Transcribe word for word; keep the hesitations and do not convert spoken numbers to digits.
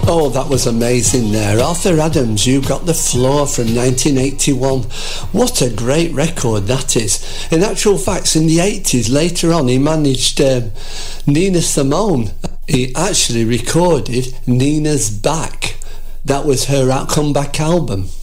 Oh, that was amazing there. Arthur Adams, You Got the Floor from nineteen eighty-one. What a great record that is. In actual fact, in the eighties, later on, he managed um, Nina Simone. He actually recorded Nina's Back. That was her comeback album.